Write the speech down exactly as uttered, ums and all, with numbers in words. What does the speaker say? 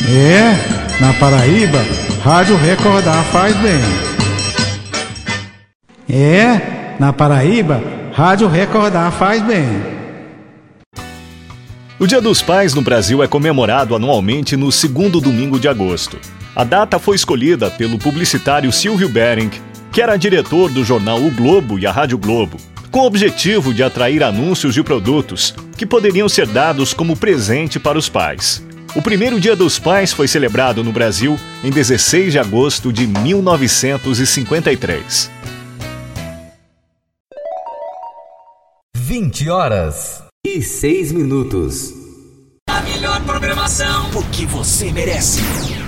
É, na Paraíba, Rádio Recordar faz bem. É, na Paraíba, Rádio Recordar faz bem. O Dia dos Pais no Brasil é comemorado anualmente no segundo domingo de agosto. A data foi escolhida pelo publicitário Silvio Bering, que era diretor do jornal O Globo e a Rádio Globo, com o objetivo de atrair anúncios de produtos que poderiam ser dados como presente para os pais. O primeiro Dia dos Pais foi celebrado no Brasil em dezesseis de agosto de mil novecentos e cinquenta e três. vinte horas e seis minutos. A melhor programação, porque você merece.